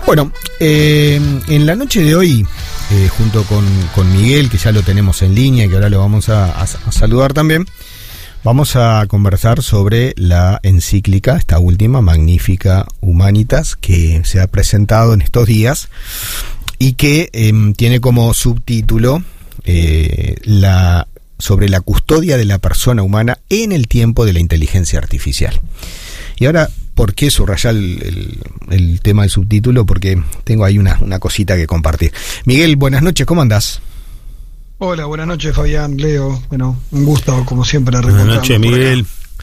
Bueno, en la noche de hoy, junto con Miguel, que ya lo tenemos en línea y que ahora lo vamos a saludar también, vamos a conversar sobre la encíclica, esta última, Magnificat Humanitas, que se ha presentado en estos días y que tiene como subtítulo sobre la custodia de la persona humana en el tiempo de la inteligencia artificial. Y ahora, ¿por qué subrayar el tema del subtítulo? Porque tengo ahí una cosita que compartir. Miguel, buenas noches, ¿cómo andás? Hola, buenas noches, Fabián, Leo. Bueno, un gusto, como siempre, buenas noches, Miguel.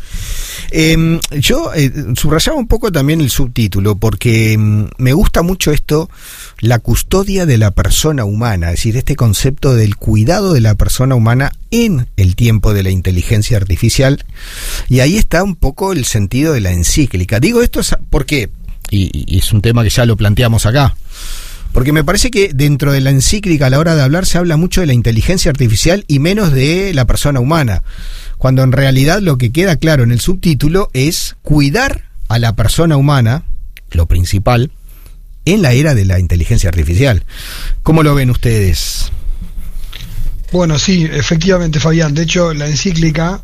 Yo subrayaba un poco también el subtítulo porque me gusta mucho esto, la custodia de la persona humana, es decir, este concepto del cuidado de la persona humana en el tiempo de la inteligencia artificial, y ahí está un poco el sentido de la encíclica. Digo esto porque, y es un tema que ya lo planteamos acá, porque me parece que dentro de la encíclica a la hora de hablar se habla mucho de la inteligencia artificial y menos de la persona humana, cuando en realidad lo que queda claro en el subtítulo es cuidar a la persona humana, lo principal, en la era de la inteligencia artificial. ¿Cómo lo ven ustedes? Bueno, sí, efectivamente, Fabián. De hecho, la encíclica,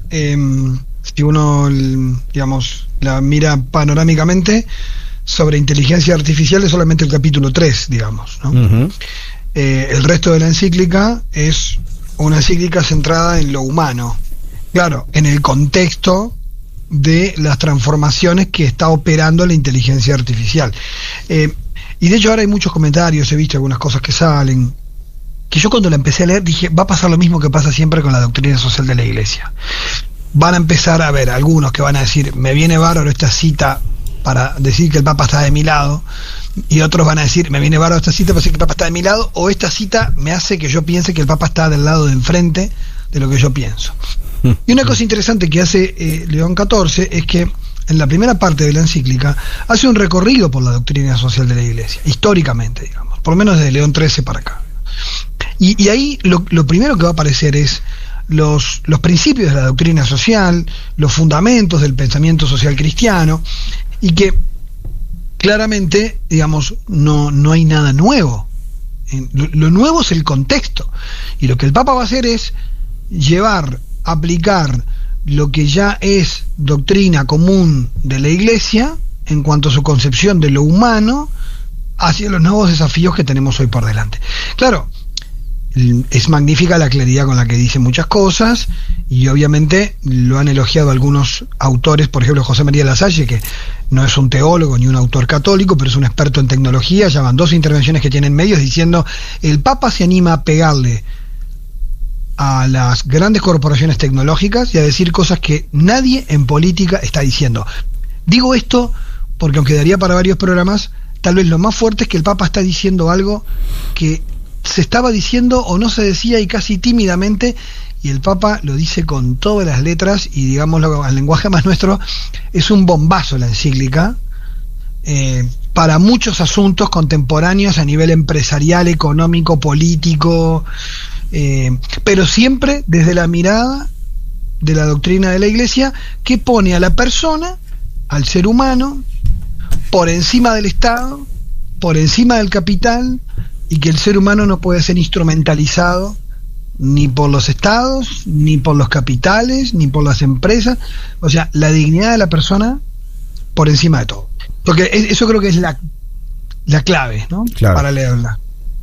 si uno, digamos, la mira panorámicamente, sobre inteligencia artificial es solamente el capítulo 3, digamos, ¿no? Uh-huh. El resto de la encíclica es una encíclica centrada en lo humano. Claro, en el contexto de las transformaciones que está operando la inteligencia artificial. Y de hecho ahora hay muchos comentarios, he visto algunas cosas que salen, que yo cuando la empecé a leer dije, va a pasar lo mismo que pasa siempre con la doctrina social de la Iglesia. Van a empezar a ver algunos que van a decir, me viene bárbaro esta cita para decir que el Papa está de mi lado, y otros van a decir, me viene bárbaro esta cita para decir que el Papa está de mi lado, o esta cita me hace que yo piense que el Papa está del lado de enfrente de lo que yo pienso. Y una cosa interesante que hace León XIV es que en la primera parte de la encíclica hace un recorrido por la doctrina social de la Iglesia, históricamente, digamos, por lo menos desde León XIII para acá. Y ahí lo primero que va a aparecer es los principios de la doctrina social, los fundamentos del pensamiento social cristiano, y que claramente, digamos, no hay nada nuevo. Lo nuevo es el contexto, y lo que el Papa va a hacer es aplicar lo que ya es doctrina común de la Iglesia en cuanto a su concepción de lo humano hacia los nuevos desafíos que tenemos hoy por delante. Claro, es magnífica la claridad con la que dice muchas cosas, y obviamente lo han elogiado algunos autores, por ejemplo José María Lasalle, que no es un teólogo ni un autor católico, pero es un experto en tecnología. Ya van 2 intervenciones que tienen medios diciendo, el Papa se anima a pegarle a las grandes corporaciones tecnológicas y a decir cosas que nadie en política está diciendo. Digo esto porque, aunque daría para varios programas, tal vez lo más fuerte es que el Papa está diciendo algo que se estaba diciendo o no se decía, y casi tímidamente, y el Papa lo dice con todas las letras, y digámoslo al lenguaje más nuestro, es un bombazo la encíclica para muchos asuntos contemporáneos a nivel empresarial, económico, político, pero siempre desde la mirada de la doctrina de la Iglesia, que pone a la persona, al ser humano, por encima del Estado, por encima del capital, y que el ser humano no puede ser instrumentalizado ni por los estados, ni por los capitales, ni por las empresas. O sea, la dignidad de la persona por encima de todo. Porque eso creo que es la clave, ¿no? Claro. Para leerla.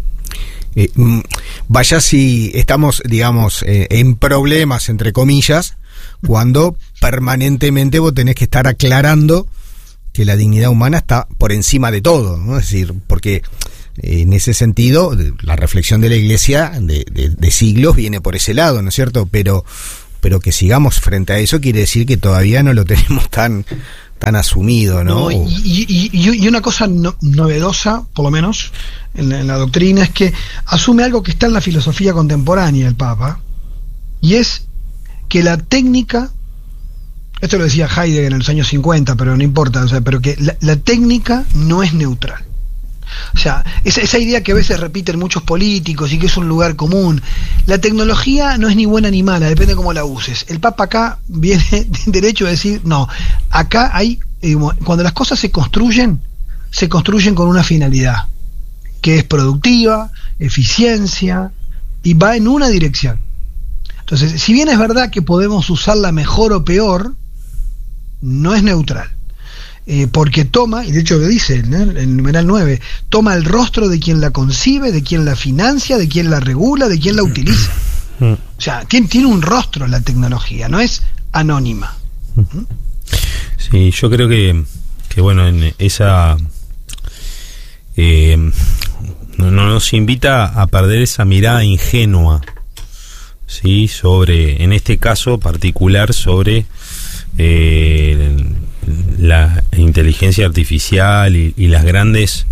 Vaya si estamos, digamos, en problemas, entre comillas, cuando permanentemente vos tenés que estar aclarando que la dignidad humana está por encima de todo, ¿no? Es decir, porque en ese sentido la reflexión de la Iglesia de siglos viene por ese lado, ¿no es cierto? Pero que sigamos frente a eso quiere decir que todavía no lo tenemos tan asumido, ¿no? Y una cosa novedosa, por lo menos en la doctrina, es que asume algo que está en la filosofía contemporánea el Papa, y es que la técnica, esto lo decía Heidegger en los años 50, pero no importa, o sea, pero que la técnica no es neutral. O sea, esa idea que a veces repiten muchos políticos y que es un lugar común. La tecnología no es ni buena ni mala, depende de cómo la uses. El Papa acá viene derecho a decir, no, acá hay, cuando las cosas se construyen, se construyen con una finalidad, que es productiva, eficiencia, y va en una dirección. Entonces, si bien es verdad que podemos usarla mejor o peor, no es neutral. Porque toma, y de hecho lo dice el numeral 9, toma el rostro de quien la concibe, de quien la financia, de quien la regula, de quien la utiliza. O sea, tiene un rostro la tecnología, no es anónima. Sí, yo creo que bueno, en esa no nos invita a perder esa mirada ingenua, sí, sobre, en este caso particular, sobre la inteligencia artificial y las grandes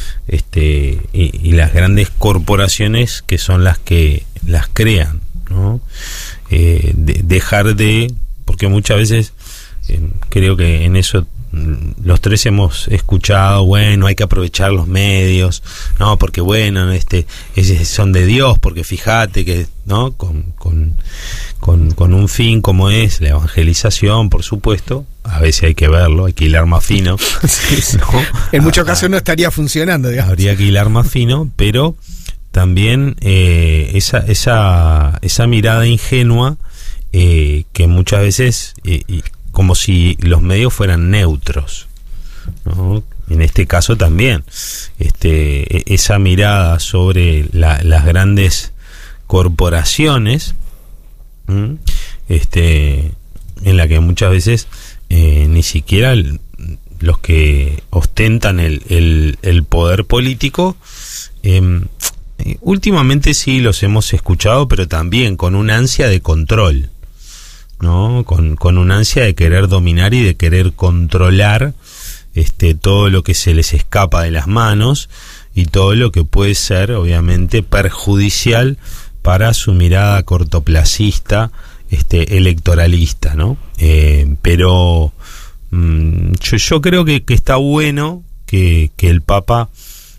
y las grandes corporaciones que son las que las crean, ¿no? Dejar de, porque muchas veces creo que en eso los tres hemos escuchado, bueno, hay que aprovechar los medios, no, porque bueno, son de Dios, porque fíjate que, ¿no? Con un fin como es la evangelización, por supuesto, a veces hay que verlo, hay que hilar más fino. Sí. ¿No? En muchos casos no estaría funcionando, digamos. Habría que hilar más fino, pero también esa mirada ingenua que muchas veces como si los medios fueran neutros, ¿no? En este caso también esa mirada sobre las grandes corporaciones, en la que muchas veces ni siquiera los que ostentan el poder político, últimamente sí los hemos escuchado, pero también con una ansia de control, ¿no? Con una ansia de querer dominar y de querer controlar todo lo que se les escapa de las manos y todo lo que puede ser obviamente perjudicial para su mirada cortoplacista, electoralista, ¿no? Pero yo creo que está bueno que el Papa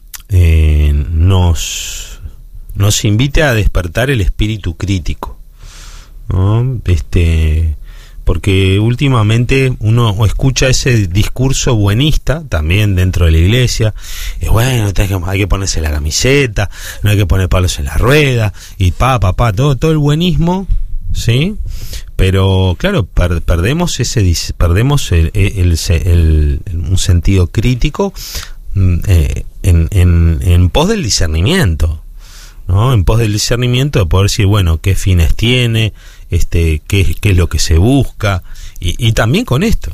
nos invite a despertar el espíritu crítico, ¿no? Porque últimamente uno escucha ese discurso buenista también dentro de la iglesia, bueno, hay que ponerse la camiseta, no hay que poner palos en la rueda, y todo el buenismo, ¿sí? Pero claro, perdemos un sentido crítico en pos del discernimiento, ¿no? En pos del discernimiento de poder decir, bueno, qué fines tiene, qué es lo que se busca, y también con esto,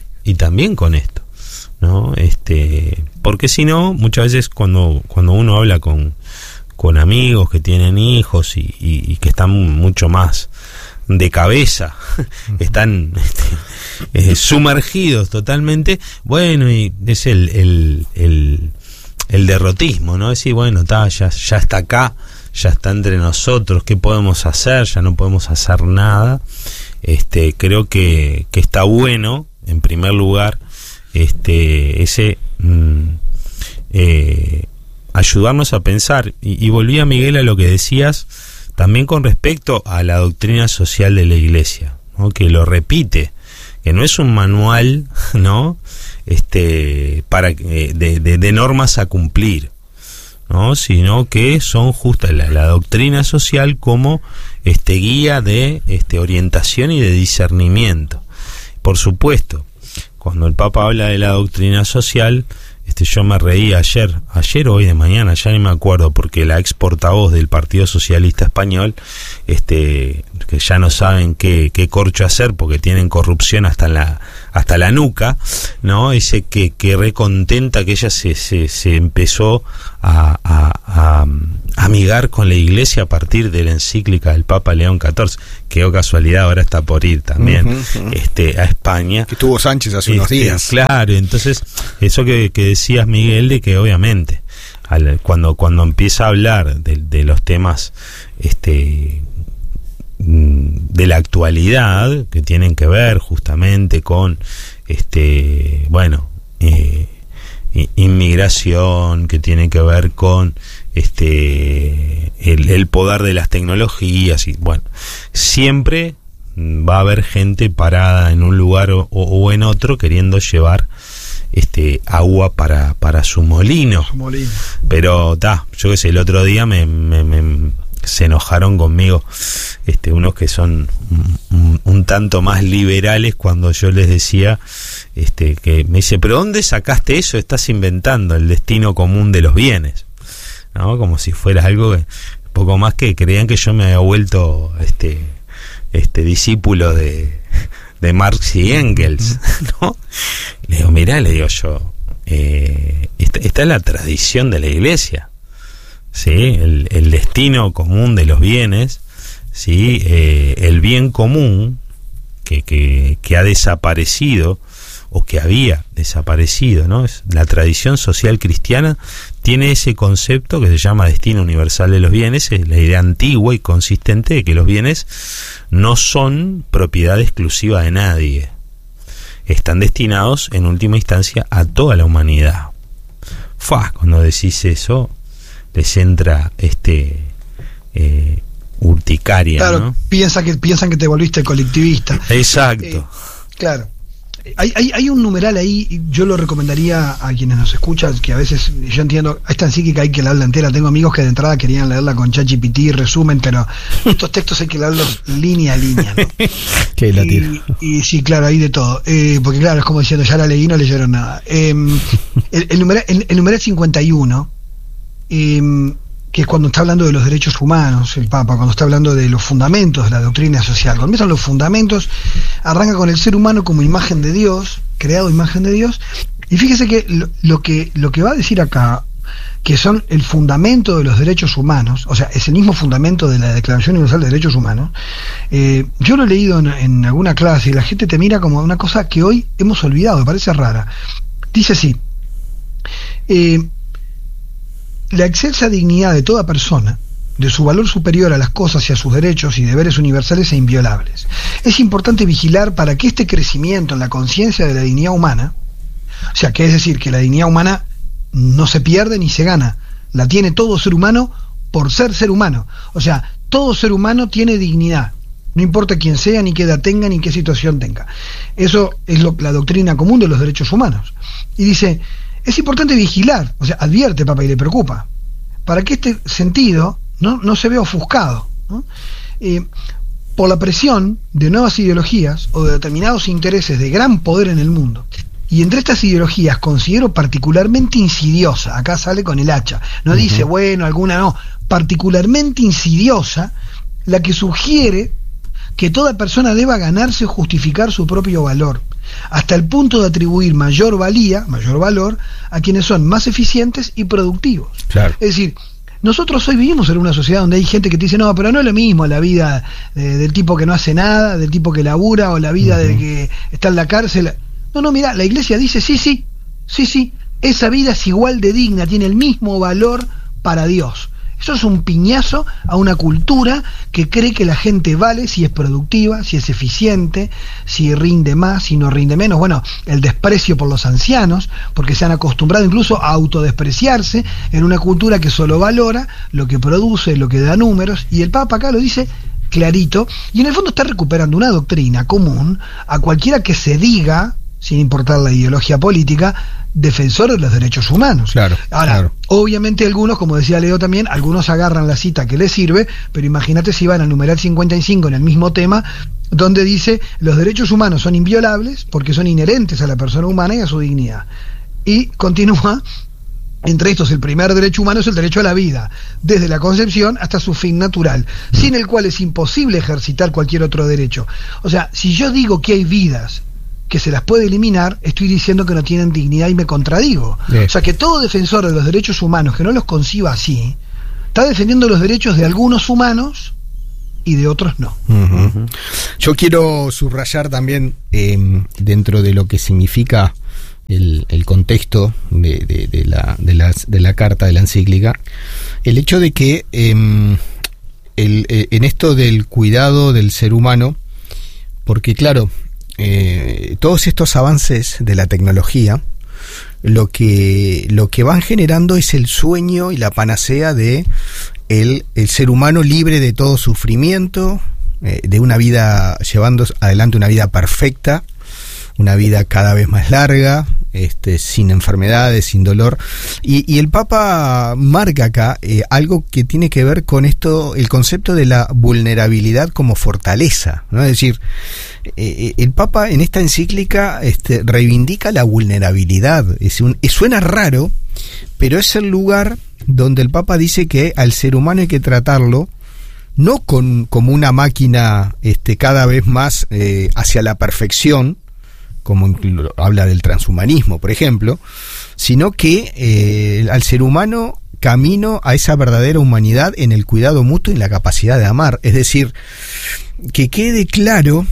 ¿no? Porque si no, muchas veces cuando uno habla con amigos que tienen hijos y que están mucho más de cabeza, están sumergidos totalmente, bueno, y es el derrotismo, ¿no? Decir, bueno, ya está acá, ya está entre nosotros, ¿qué podemos hacer? Ya no podemos hacer nada. Creo que está bueno, en primer lugar, ayudarnos a pensar, y volví a Miguel a lo que decías también con respecto a la doctrina social de la Iglesia, ¿no? Que lo repite, que no es un manual, ¿no? Para de normas a cumplir, ¿no? Sino que son justas la doctrina social como guía de orientación y de discernimiento. Por supuesto, cuando el Papa habla de la doctrina social, yo me reí ayer o hoy de mañana, ya ni me acuerdo, porque la ex portavoz del Partido Socialista Español, que ya no saben qué corcho hacer porque tienen corrupción hasta la nuca, ¿no? Dice que recontenta que ella se empezó a amigar con la Iglesia a partir de la encíclica del Papa León XIV. Qué casualidad, ahora está por ir también a España. Que estuvo Sánchez hace unos días. Claro, entonces eso que decías, Miguel, de que obviamente cuando empieza a hablar de los temas de la actualidad, que tienen que ver justamente con inmigración, que tiene que ver con el poder de las tecnologías, y bueno, siempre va a haber gente parada en un lugar o en otro queriendo llevar agua para su molino. Pero yo qué sé, el otro día se enojaron conmigo unos que son un tanto más liberales cuando yo les decía que me dice, pero ¿dónde sacaste eso? Estás inventando el destino común de los bienes, ¿no? Como si fuera algo que, poco más que creían que yo me había vuelto discípulo de Marx y Engels, ¿no? Le digo, mirá, yo, esta es la tradición de la Iglesia, ¿sí? El destino común de los bienes, ¿sí? El bien común que ha desaparecido o que había desaparecido, ¿no? La tradición social cristiana tiene ese concepto que se llama destino universal de los bienes, es la idea antigua y consistente de que los bienes no son propiedad exclusiva de nadie, están destinados en última instancia a toda la humanidad. Cuando decís eso, les entra urticaria, claro, ¿no? Piensan que te volviste colectivista. Exacto. Claro. Hay un numeral ahí, yo lo recomendaría a quienes nos escuchan, que a veces, yo entiendo, esta encíclica hay que leerla entera. Tengo amigos que de entrada querían leerla con ChatGPT, resumen, pero estos textos hay que leerlos línea a línea, ¿no? Y sí, claro, hay de todo. Porque claro, es como diciendo, ya la leí y no leyeron nada. El numeral 51, que es cuando está hablando de los derechos humanos, el Papa, cuando está hablando de los fundamentos de la doctrina social. Cuando empiezan los fundamentos, arranca con el ser humano como imagen de Dios, creado imagen de Dios, y fíjese que lo que va a decir acá, que son el fundamento de los derechos humanos, o sea, es el mismo fundamento de la Declaración Universal de Derechos Humanos. Yo lo he leído en alguna clase y la gente te mira como una cosa que hoy hemos olvidado, me parece rara. Dice así: la excelsa dignidad de toda persona, de su valor superior a las cosas y a sus derechos y deberes universales e inviolables. Es importante vigilar para que este crecimiento en la conciencia de la dignidad humana, o sea, que es decir, que la dignidad humana no se pierde ni se gana, la tiene todo ser humano por ser humano. O sea, todo ser humano tiene dignidad, no importa quién sea, ni qué edad tenga, ni qué situación tenga. Eso es la doctrina común de los derechos humanos. Y dice, es importante vigilar, o sea, advierte, Papa, y le preocupa, para que este sentido no se vea ofuscado, ¿no? Por la presión de nuevas ideologías o de determinados intereses de gran poder en el mundo. Y entre estas ideologías considero particularmente insidiosa, acá sale con el hacha, no dice, bueno, alguna no, particularmente insidiosa, la que sugiere que toda persona deba ganarse o justificar su propio valor, hasta el punto de atribuir mayor valor a quienes son más eficientes y productivos. Claro. Es decir, nosotros hoy vivimos en una sociedad donde hay gente que te dice, no, pero no es lo mismo la vida del tipo que no hace nada, del tipo que labura, o la vida del que está en la cárcel. No, mira, la Iglesia dice, sí, esa vida es igual de digna, tiene el mismo valor para Dios. Eso es un piñazo a una cultura que cree que la gente vale si es productiva, si es eficiente, si rinde más, si no rinde menos. Bueno, el desprecio por los ancianos, porque se han acostumbrado incluso a autodespreciarse en una cultura que solo valora lo que produce, lo que da números, y el Papa acá lo dice clarito, y en el fondo está recuperando una doctrina común a cualquiera que se diga, sin importar la ideología política, defensor de los derechos humanos. Claro, ahora, claro. Obviamente algunos, como decía Leo también, algunos agarran la cita que les sirve, pero imagínate si van al numeral 55 en el mismo tema, donde dice, los derechos humanos son inviolables porque son inherentes a la persona humana y a su dignidad. Y continúa, entre estos el primer derecho humano es el derecho a la vida, desde la concepción hasta su fin natural, sin el cual es imposible ejercitar cualquier otro derecho. O sea, si yo digo que hay vidas que se las puede eliminar, estoy diciendo que no tienen dignidad y me contradigo. O sea, que todo defensor de los derechos humanos que no los conciba así, está defendiendo los derechos de algunos humanos y de otros no. Yo quiero subrayar también, dentro de lo que significa el contexto de la carta, de la encíclica, el hecho de que en esto del cuidado del ser humano, porque claro, todos estos avances de la tecnología lo que van generando es el sueño y la panacea de el ser humano libre de todo sufrimiento, de una vida, llevando adelante una vida perfecta, una vida cada vez más larga, sin enfermedades, sin dolor. Y el Papa marca acá algo que tiene que ver con esto, el concepto de la vulnerabilidad como fortaleza, ¿no? Es decir, el Papa en esta encíclica reivindica la vulnerabilidad. Suena raro, pero es el lugar donde el Papa dice que al ser humano hay que tratarlo no como una máquina cada vez más hacia la perfección, como habla del transhumanismo, por ejemplo, sino que al ser humano camino a esa verdadera humanidad en el cuidado mutuo y en la capacidad de amar. Es decir, que quede claro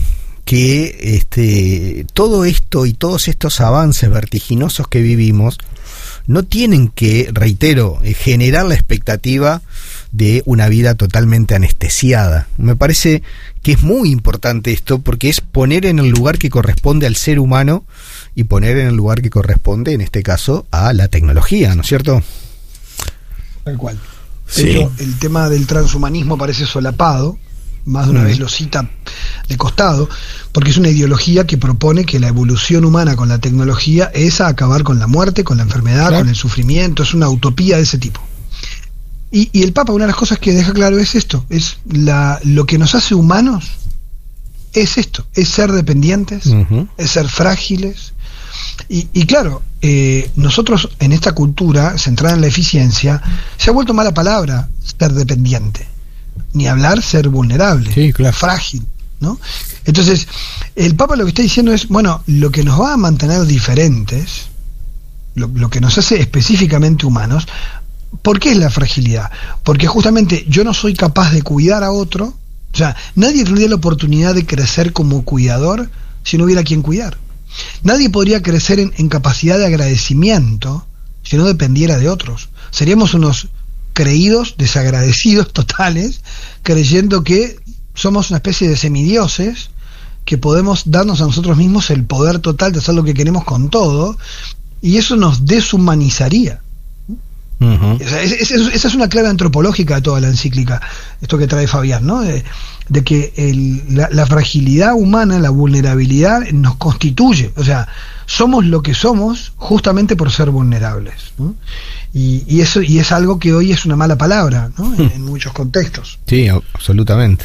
que todo esto y todos estos avances vertiginosos que vivimos no tienen que, reitero, generar la expectativa de una vida totalmente anestesiada. Me parece que es muy importante esto, porque es poner en el lugar que corresponde al ser humano y poner en el lugar que corresponde, en este caso, a la tecnología, ¿no es cierto? Tal cual. Sí. De hecho, el tema del transhumanismo parece solapado, más de una vez lo cita de costado, porque es una ideología que propone que la evolución humana con la tecnología es a acabar con la muerte, con la enfermedad, claro, con el sufrimiento. Es una utopía de ese tipo. Y el Papa, una de las cosas que deja claro es esto, es lo que nos hace humanos, es esto, es ser dependientes, es ser frágiles. Y claro, nosotros en esta cultura centrada en la eficiencia, se ha vuelto mala palabra ser dependiente, ni hablar ser vulnerable, sí, claro, frágil, ¿no? Entonces, el Papa lo que está diciendo es, bueno, lo que nos va a mantener diferentes, lo que nos hace específicamente humanos. ¿Por qué es la fragilidad? Porque justamente yo no soy capaz de cuidar a otro, o sea, nadie tendría la oportunidad de crecer como cuidador si no hubiera quien cuidar. Nadie podría crecer en capacidad de agradecimiento si no dependiera de otros. Seríamos unos creídos, desagradecidos totales, creyendo que somos una especie de semidioses, que podemos darnos a nosotros mismos el poder total de hacer lo que queremos con todo, y eso nos deshumanizaría. Esa es una clave antropológica de toda la encíclica, esto que trae Fabián, ¿no? De que la fragilidad humana, la vulnerabilidad nos constituye, o sea, somos lo que somos justamente por ser vulnerables, ¿no? Y eso es algo que hoy es una mala palabra, ¿no? En muchos contextos. Sí, absolutamente.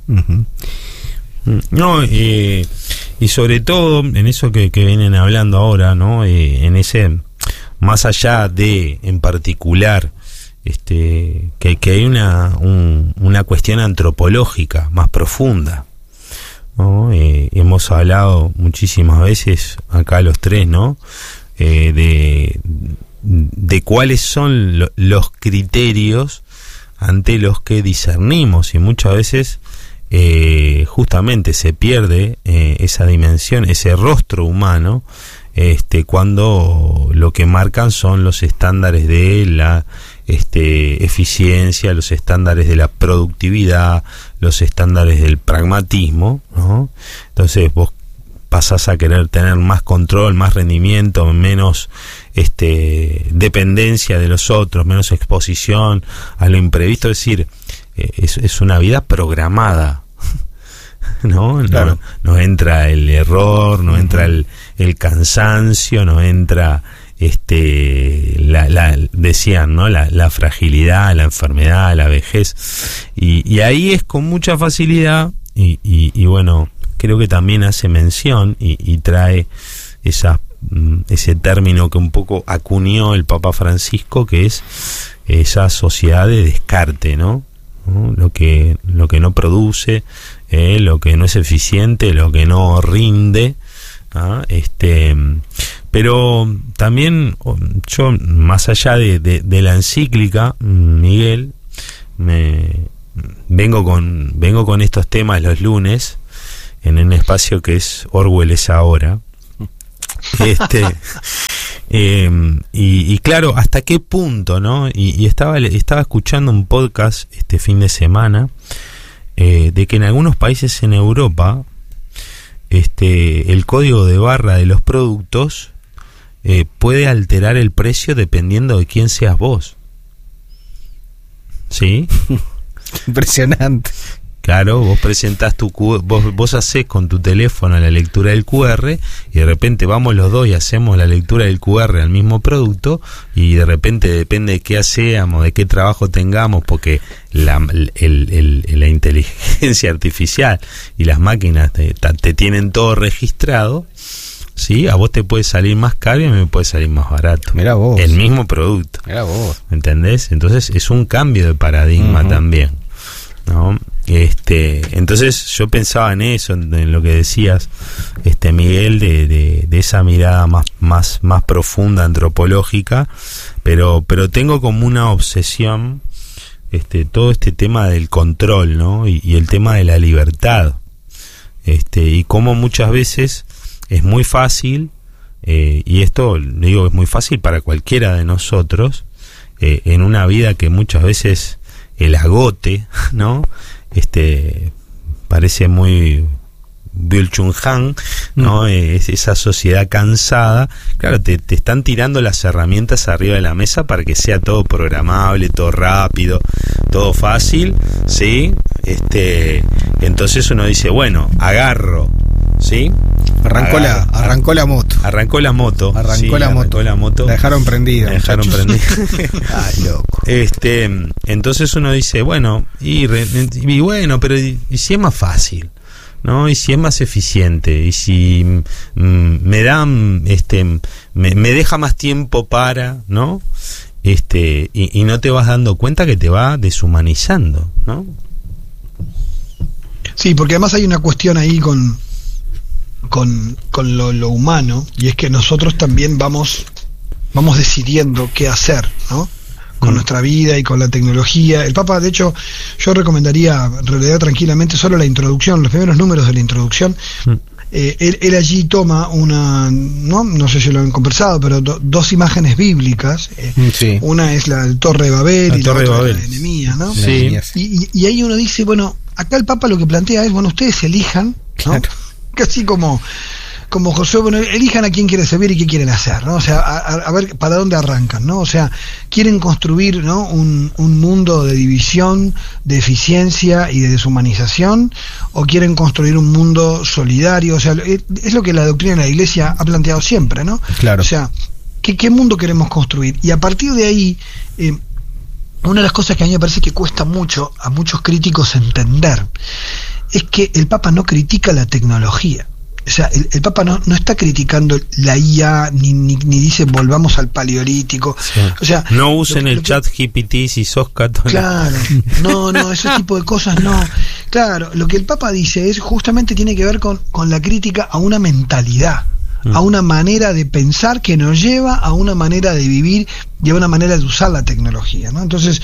No, y sobre todo en eso que vienen hablando ahora, ¿no? En ese, más allá de, en particular, que hay una cuestión antropológica más profunda, ¿no? Hemos hablado muchísimas veces acá los tres, ¿no? De cuáles son los criterios ante los que discernimos, y muchas veces justamente se pierde esa dimensión, ese rostro humano, cuando lo que marcan son los estándares de la eficiencia, los estándares de la productividad, los estándares del pragmatismo, ¿no? Entonces vos pasás a querer tener más control, más rendimiento, menos dependencia de los otros, menos exposición a lo imprevisto. Es decir, es una vida programada, ¿no? Claro. No entra el error, no entra el cansancio, no entra decían, ¿no? La fragilidad, la enfermedad, la vejez, y ahí es con mucha facilidad, y bueno, creo que también hace mención y trae ese término que un poco acuñó el Papa Francisco, que es esa sociedad de descarte, ¿no? Lo que no produce, lo que no es eficiente, lo que no rinde, pero también yo, más allá de la encíclica, Miguel, vengo con estos temas los lunes en un espacio que es Orwell es ahora, y claro, hasta qué punto, ¿no? Y estaba escuchando un podcast este fin de semana, de que en algunos países en Europa el código de barra de los productos puede alterar el precio dependiendo de quién seas vos. ¿Sí? Impresionante. Claro, vos presentás vos hacés con tu teléfono la lectura del QR y de repente vamos los dos y hacemos la lectura del QR al mismo producto y de repente depende de qué hacemos, de qué trabajo tengamos, porque la inteligencia artificial y las máquinas te tienen todo registrado. Sí, a vos te puede salir más caro y a mí me puede salir más barato. Mirá vos. El mismo producto. Mirá vos. ¿Entendés? Entonces es un cambio de paradigma también, ¿no? Entonces yo pensaba en eso, en lo que decías, Miguel, de esa mirada más profunda, antropológica, pero tengo como una obsesión todo este tema del control, ¿no? Y el tema de la libertad, y cómo muchas veces es muy fácil, y esto digo es muy fácil para cualquiera de nosotros, en una vida que muchas veces el agote, ¿no? Parece muy Byul Chun Han, ¿no? Es esa sociedad cansada. Claro, te están tirando las herramientas arriba de la mesa para que sea todo programable, todo rápido, todo fácil, ¿sí? Entonces uno dice, bueno, agarro, ¿sí? Arrancó la moto. Arrancó la moto. Arrancó la moto. La dejaron prendida. Ay, loco. Entonces uno dice, bueno, y bueno, pero ¿y si es más fácil? ¿No? Y si es más eficiente, y si me dan me deja más tiempo para, ¿no? Y no te vas dando cuenta que te va deshumanizando, ¿no? Sí, porque además hay una cuestión ahí con lo humano, y es que nosotros también vamos decidiendo qué hacer, ¿no? Con nuestra vida y con la tecnología. El Papa, de hecho, yo recomendaría en realidad tranquilamente solo la introducción, los primeros números de la introducción. Él allí toma no sé si lo han conversado, pero dos imágenes bíblicas. Sí. Una es la Torre de Babel y la otra es la Nehemías, ¿no? Sí. Y ahí uno dice, bueno, acá el Papa lo que plantea es, bueno, ustedes elijan, ¿no? Claro. Casi como Josué, bueno, elijan a quién quieren servir y qué quieren hacer, ¿no? O sea, a ver para dónde arrancan, ¿no? O sea, quieren construir, ¿no? un mundo de división, de eficiencia y de deshumanización, o quieren construir un mundo solidario. O sea, es lo que la doctrina de la Iglesia ha planteado siempre, ¿no? Claro. O sea, ¿qué mundo queremos construir? Y a partir de ahí, una de las cosas que a mí me parece que cuesta mucho a muchos críticos entender es que el Papa no critica la tecnología. O sea, el Papa no está criticando la IA, ni dice volvamos al paleolítico. Sí. O sea, no usen el chat GPT si sos católico. Claro, no, ese tipo de cosas no. Claro, lo que el Papa dice es justamente tiene que ver con la crítica a una mentalidad, a una manera de pensar que nos lleva a una manera de vivir y a una manera de usar la tecnología, ¿no? Entonces,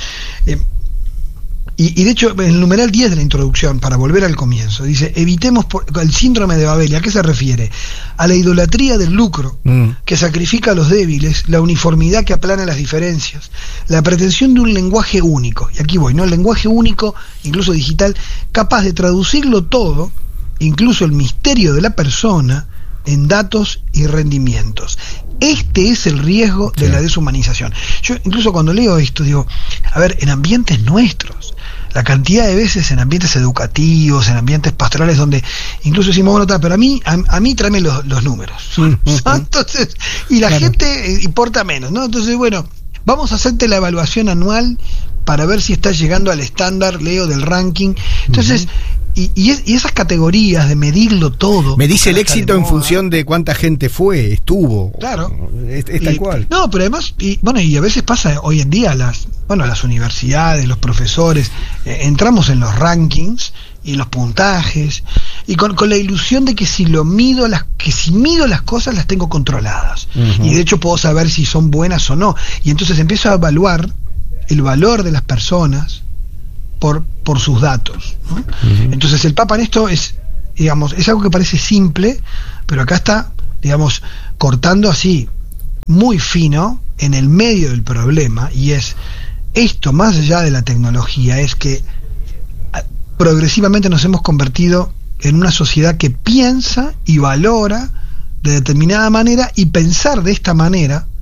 y de hecho, en el numeral 10 de la introducción, para volver al comienzo, dice, evitemos el síndrome de Babel. ¿A qué se refiere? A la idolatría del lucro, que sacrifica a los débiles, la uniformidad que aplana las diferencias, la pretensión de un lenguaje único, y aquí voy, ¿no? El lenguaje único, incluso digital, capaz de traducirlo todo, incluso el misterio de la persona, en datos y rendimientos. Este es el riesgo de la deshumanización. Yo incluso cuando leo esto digo, a ver, en ambientes nuestros, la cantidad de veces en ambientes educativos, en ambientes pastorales donde incluso decimos, bueno, pero a mí tráeme los números. Entonces, y la gente importa menos, ¿no? Entonces, bueno, vamos a hacerte la evaluación anual para ver si estás llegando al estándar, Leo, del ranking. Entonces, y esas categorías de medirlo todo. Me dice el éxito en función de cuánta gente estuvo. Claro. Es tal cual. No, pero además, y a veces pasa hoy en día, las universidades, los profesores, entramos en los rankings y los puntajes, y con la ilusión de que si mido las cosas las tengo controladas. Y de hecho puedo saber si son buenas o no. Y entonces empiezo a evaluar el valor de las personas por sus datos, ¿no? Entonces el Papa en esto es algo que parece simple, pero acá está, cortando así muy fino en el medio del problema, y es esto, más allá de la tecnología, es que progresivamente nos hemos convertido en una sociedad que piensa y valora de determinada manera, y pensar de esta manera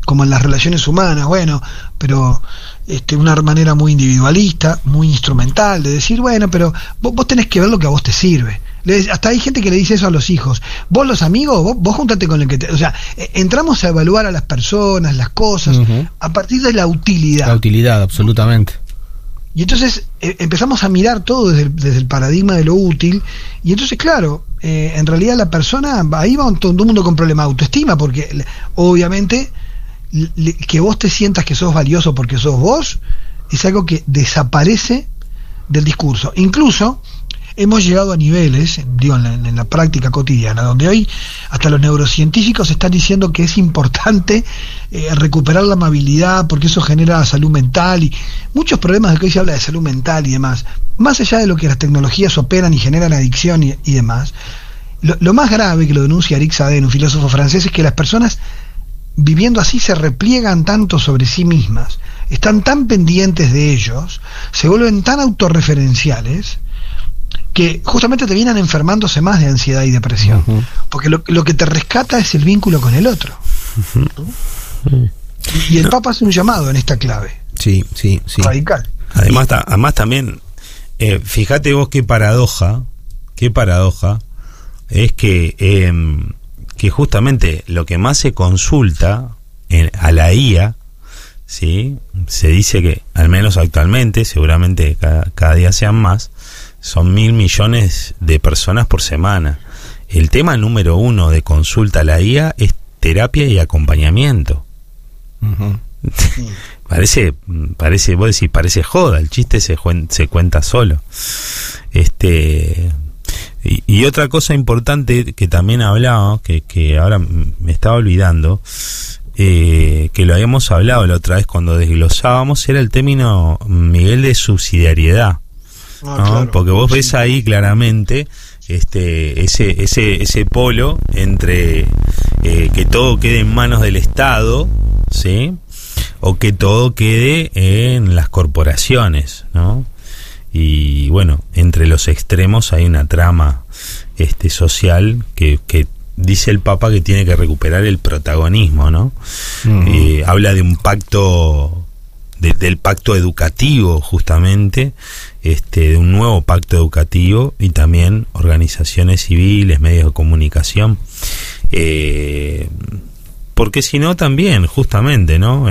como en las relaciones humanas, bueno, pero una manera muy individualista, muy instrumental, de decir, bueno, pero vos tenés que ver lo que a vos te sirve. Hasta hay gente que le dice eso a los hijos. Vos los amigos, vos juntate con el que o sea, entramos a evaluar a las personas, las cosas, a partir de la utilidad. La utilidad, absolutamente. Y entonces empezamos a mirar todo desde el paradigma de lo útil, y entonces, claro, en realidad la persona, ahí va todo un mundo con problema de autoestima, porque obviamente que vos te sientas que sos valioso porque sos vos, es algo que desaparece del discurso. Incluso hemos llegado a niveles, digo, en la práctica cotidiana, donde hoy hasta los neurocientíficos están diciendo que es importante recuperar la amabilidad, porque eso genera salud mental, y muchos problemas de que hoy se habla de salud mental y demás, más allá de lo que las tecnologías operan y generan adicción y demás. Lo más grave, que lo denuncia Eric Sadin, un filósofo francés, es que las personas viviendo así se repliegan tanto sobre sí mismas, están tan pendientes de ellos, se vuelven tan autorreferenciales, que justamente te vienen enfermándose más de ansiedad y depresión, porque lo que te rescata es el vínculo con el otro, ¿no? Y el Papa hace un llamado en esta clave, sí. radical. Además también, fíjate vos qué paradoja es que justamente lo que más se consulta a la IA, ¿sí? Se dice que, al menos actualmente, seguramente cada día sean más, son 1.000 millones de personas por semana. El tema número 1 de consulta a la IA es terapia y acompañamiento. Parece, vos decís, parece joda, el chiste se cuenta solo. Y otra cosa importante que también hablaba, que ahora me estaba olvidando, que lo habíamos hablado la otra vez cuando desglosábamos, era el término, Miguel, de subsidiariedad. ¿no? Claro, porque vos ves ahí claramente ese polo entre que todo quede en manos del Estado, ¿sí? O que todo quede en las corporaciones, ¿no? Y bueno, entre los extremos hay una trama social que dice el Papa que tiene que recuperar el protagonismo, ¿no? Habla de un pacto, del pacto educativo, justamente, de un nuevo pacto educativo, y también organizaciones civiles, medios de comunicación, porque si no también, justamente, ¿no?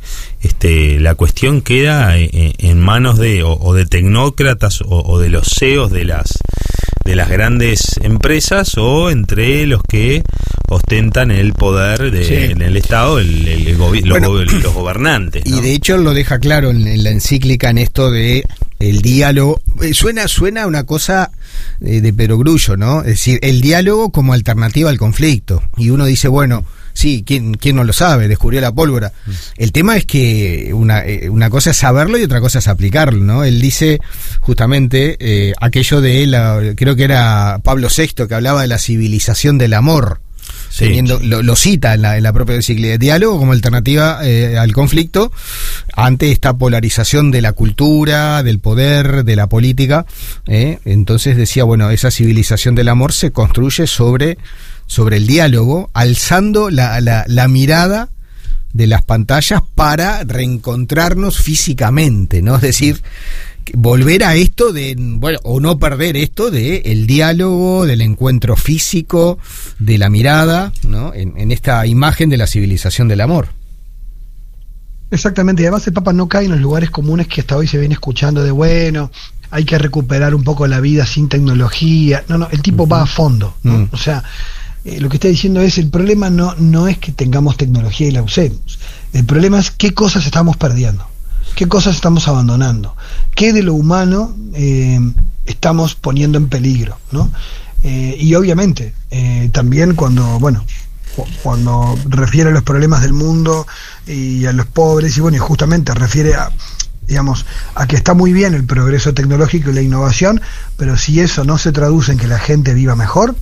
La cuestión queda en manos de tecnócratas o de los CEOs de las grandes empresas, o entre los que ostentan el poder en el Estado, los gobernantes, ¿no? Y de hecho lo deja claro en la encíclica, en esto de el diálogo. Suena una cosa de perogrullo, ¿no? Es decir, el diálogo como alternativa al conflicto. Y uno dice, bueno, sí, ¿quién no lo sabe? Descubrió la pólvora. El tema es que una cosa es saberlo y otra cosa es aplicarlo, ¿no? Él dice justamente aquello de creo que era Pablo VI, que hablaba de la civilización del amor. Sí, lo cita en la propia encíclica. Diálogo como alternativa al conflicto ante esta polarización de la cultura, del poder, de la política. Entonces decía, bueno, esa civilización del amor se construye sobre el diálogo, alzando la mirada de las pantallas para reencontrarnos físicamente, ¿no? Es decir, volver a esto o no perder esto de el diálogo, del encuentro físico, de la mirada, ¿no? En esta imagen de la civilización del amor. Exactamente, y además el Papa no cae en los lugares comunes que hasta hoy se viene escuchando de, bueno, hay que recuperar un poco la vida sin tecnología. No, el tipo va a fondo, ¿no? O sea, lo que está diciendo es, el problema no es que tengamos tecnología y la usemos. El problema es qué cosas estamos perdiendo, qué cosas estamos abandonando, qué de lo humano estamos poniendo en peligro, ¿no? Y obviamente, también cuando refiere a los problemas del mundo y a los pobres, y bueno, y justamente refiere a que está muy bien el progreso tecnológico y la innovación, pero si eso no se traduce en que la gente viva mejor,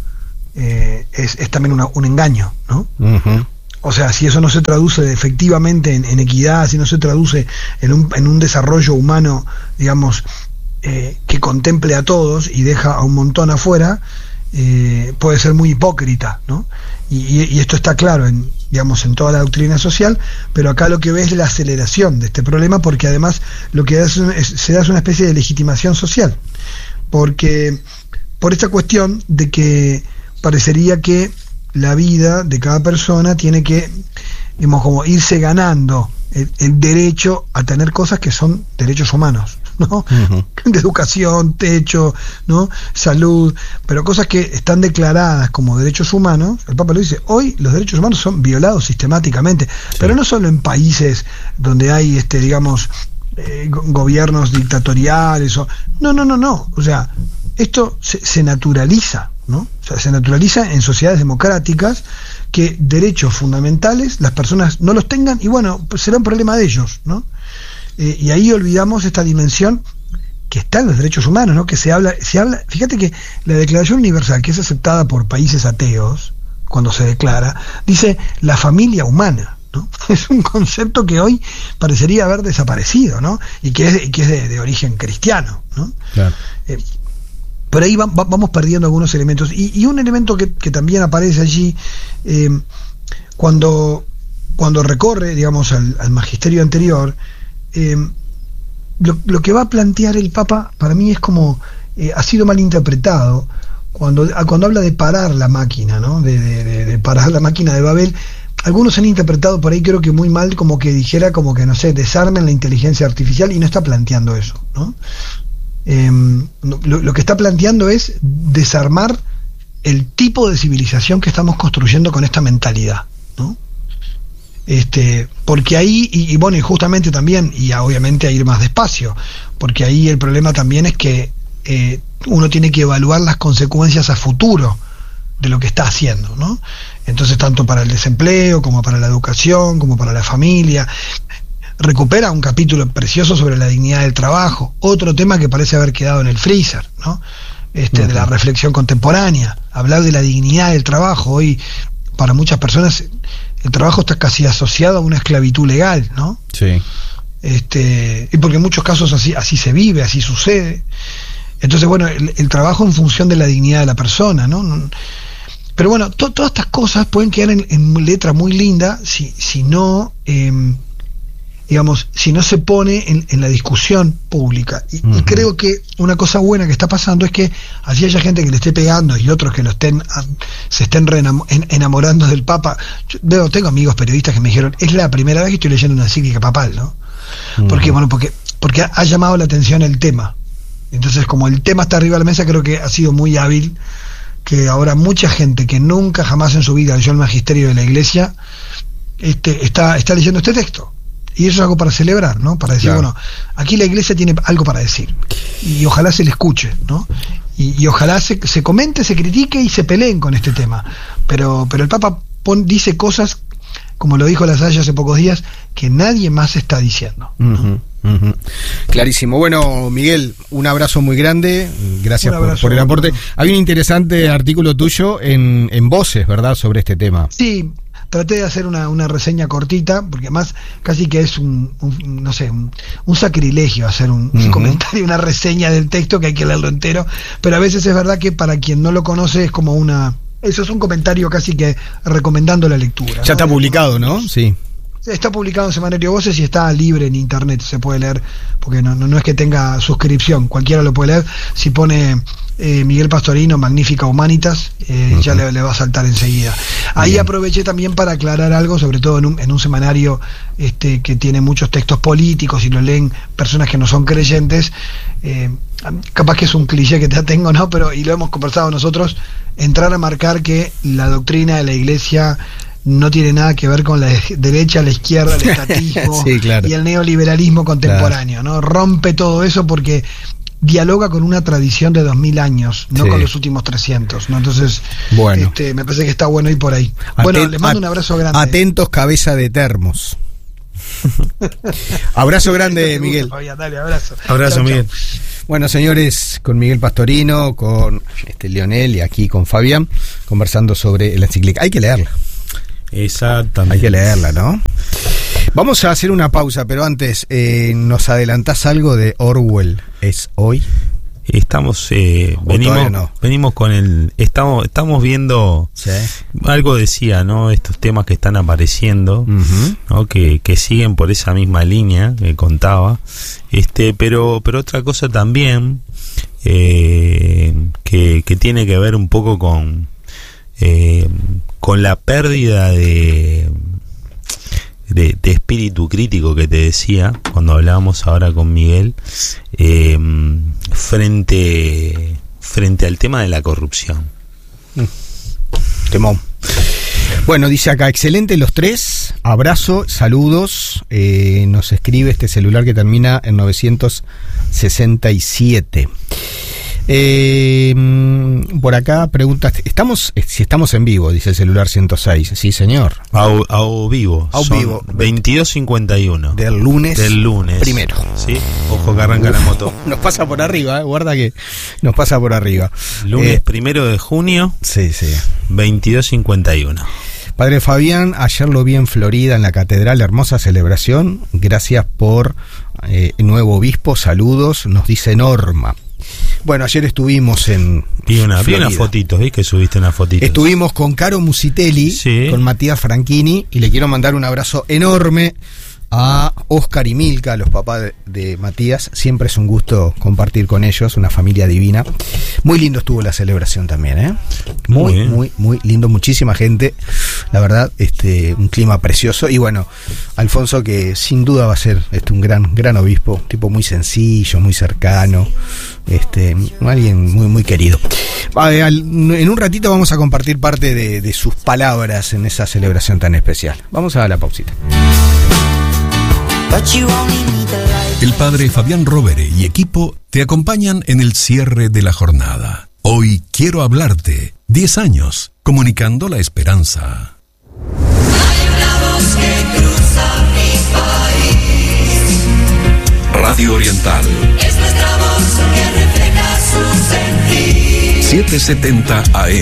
es también un engaño, ¿no? O sea, si eso no se traduce efectivamente en equidad, si no se traduce en un desarrollo humano, digamos, que contemple a todos y deja a un montón afuera, puede ser muy hipócrita, ¿no? Y esto está claro en digamos, en toda la doctrina social, pero acá lo que ves es la aceleración de este problema, porque además lo que se da es una especie de legitimación social, porque por esta cuestión de que parecería que la vida de cada persona tiene que, digamos, como irse ganando el derecho a tener cosas que son derechos humanos, ¿no? Uh-huh. De educación, techo, ¿no? Salud, pero cosas que están declaradas como derechos humanos. El Papa lo dice, hoy los derechos humanos son violados sistemáticamente, sí. Pero no solo en países donde hay, digamos, gobiernos dictatoriales, no, o sea, esto se naturaliza, ¿no? O sea, se naturaliza en sociedades democráticas que derechos fundamentales las personas no los tengan, y bueno, pues será un problema de ellos, ¿no? Y ahí olvidamos esta dimensión que está en los derechos humanos, ¿no? Que se habla, fíjate que la Declaración Universal, que es aceptada por países ateos, cuando se declara, dice la familia humana, ¿no? Es un concepto que hoy parecería haber desaparecido, ¿no? Y que es de origen cristiano, ¿no? Claro. Pero ahí vamos perdiendo algunos elementos. Y un elemento que también aparece allí, cuando recorre, digamos, al magisterio anterior, lo que va a plantear el Papa, para mí es como, ha sido mal interpretado, cuando habla de parar la máquina, ¿no? De parar la máquina de Babel. Algunos han interpretado por ahí, creo que muy mal, como que dijera, como que, no sé, desarmen la inteligencia artificial, y no está planteando eso, ¿no? Lo que está planteando es desarmar el tipo de civilización que estamos construyendo con esta mentalidad, ¿no? Porque ahí, y bueno, y justamente también, y obviamente a ir más despacio, porque ahí el problema también es que uno tiene que evaluar las consecuencias a futuro de lo que está haciendo, ¿no? Entonces, tanto para el desempleo, como para la educación, como para la familia. Recupera un capítulo precioso sobre la dignidad del trabajo, otro tema que parece haber quedado en el freezer, ¿no? De la reflexión contemporánea, hablar de la dignidad del trabajo. Hoy, para muchas personas, el trabajo está casi asociado a una esclavitud legal, ¿no? Sí. Y porque en muchos casos así se vive, así sucede. Entonces, bueno, el trabajo en función de la dignidad de la persona, ¿no? Pero bueno, todas estas cosas pueden quedar en letra muy linda si no, digamos, si no se pone en la discusión pública. Y creo que una cosa buena que está pasando es que así haya gente que le esté pegando y otros que se estén enamorando del Papa. Yo tengo amigos periodistas que me dijeron, es la primera vez que estoy leyendo una encíclica papal, ¿no? Porque ha llamado la atención el tema. Entonces, como el tema está arriba de la mesa, creo que ha sido muy hábil que ahora mucha gente que nunca jamás en su vida leyó el magisterio de la Iglesia está leyendo este texto. Y eso es algo para celebrar, ¿no? Para decir, claro, bueno, aquí la Iglesia tiene algo para decir. Y ojalá se le escuche, ¿no? Y ojalá se comente, se critique y se peleen con este tema. Pero el Papa dice cosas, como lo dijo La Salle hace pocos días, que nadie más está diciendo, ¿no? Clarísimo. Bueno, Miguel, un abrazo muy grande. Gracias por el aporte. Hay un interesante artículo tuyo en Voces, ¿verdad?, sobre este tema. Sí. Traté de hacer una reseña cortita, porque además casi que es un sacrilegio hacer un comentario, una reseña del texto, que hay que leerlo entero, pero a veces es verdad que para quien no lo conoce es como eso es un comentario casi que recomendando la lectura. Ya, ¿no? Está publicado, ¿no? Sí. Está publicado en Semanario Voces y está libre en internet, se puede leer, porque no es que tenga suscripción, cualquiera lo puede leer. Si pone Miguel Pastorino, Magnífica Humanitas, ya le va a saltar enseguida. Ahí bien. Aproveché también para aclarar algo, sobre todo en un semanario que tiene muchos textos políticos y lo leen personas que no son creyentes. Capaz que es un cliché que te tengo, ¿no? Pero, y lo hemos conversado nosotros, entrar a marcar que la doctrina de la Iglesia no tiene nada que ver con la derecha, la izquierda, el estatismo sí, claro, y el neoliberalismo contemporáneo, claro, ¿no? Rompe todo eso porque dialoga con una tradición de 2000 años, no sí, con los últimos 300, ¿no? Entonces, bueno, me parece que está bueno ir por ahí. Bueno, les mando un abrazo grande. Atentos, cabeza de termos. Abrazo grande, Miguel. Dale, abrazo. Abrazo, chau, Miguel. Chau. Bueno, señores, con Miguel Pastorino, con Leonel y aquí con Fabián, conversando sobre la encíclica. Hay que leerla. Exactamente. Hay que leerla, ¿no? Vamos a hacer una pausa, pero antes, ¿nos adelantás algo de Orwell es hoy? estamos venimos con estamos viendo, sí, algo decía, ¿no? Estos temas que están apareciendo, ¿no? Que siguen por esa misma línea que contaba, pero otra cosa también que tiene que ver un poco con la pérdida de espíritu crítico que te decía cuando hablábamos ahora con Miguel, frente al tema de la corrupción. Temón. Bueno, dice acá, excelente los tres, abrazo, saludos, nos escribe este celular que termina en 967. Por acá preguntas, si estamos en vivo, dice el celular 106. Sí, señor. A vivo. 22:51 del lunes primero. Sí, ojo que arranca la moto. Nos pasa por arriba, guarda que nos pasa por arriba. Lunes 1 de junio. Sí. 22:51. Padre Fabián, ayer lo vi en Florida, en la catedral, hermosa celebración. Gracias por nuevo obispo, saludos, nos dice Norma. Bueno, ayer estuvimos en Florida. Vi unas fotitos, vi que subiste unas fotitos. Estuvimos con Caro Musitelli, sí, con Matías Franchini, y le quiero mandar un abrazo enorme a Oscar y Milka, los papás de Matías. Siempre es un gusto compartir con ellos, una familia divina. Muy lindo estuvo la celebración también, muy lindo, muchísima gente, la verdad, un clima precioso. Y bueno, Alfonso, que sin duda va a ser un gran obispo, un tipo muy sencillo, muy cercano, alguien muy querido. En un ratito vamos a compartir parte de sus palabras en esa celebración tan especial. Vamos a la pausita. El padre Fabián Rovere y equipo te acompañan en el cierre de la jornada. Hoy quiero hablarte. 10 años, comunicando la esperanza. Hay una voz que cruza mi país. Radio Oriental. Es nuestra voz que refleja su sentir. 770 AM.